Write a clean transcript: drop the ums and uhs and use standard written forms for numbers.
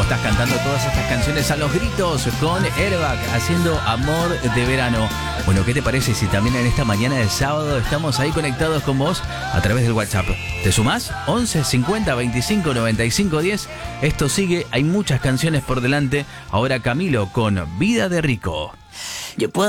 estás cantando todas estas canciones a los gritos con Airbag, haciendo Amor de Verano. Bueno, ¿qué te parece si también en esta mañana de sábado estamos ahí conectados con vos a través del WhatsApp? ¿Te sumás? 11 50 25 95 10. Esto sigue, hay muchas canciones por delante. Ahora Camilo con Vida de Rico. Yo puedo